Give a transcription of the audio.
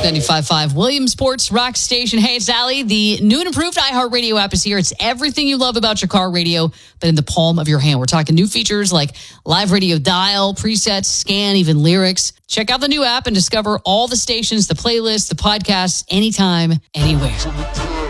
95.5 Williamsport's Rock Station. Hey, it's Allie. The new and improved iHeartRadio app is here. It's everything you love about your car radio, but in the palm of your hand. We're talking new features like live radio dial, presets, scan, even lyrics. Check out the new app and discover all the stations, the playlists, the podcasts, anytime, anywhere.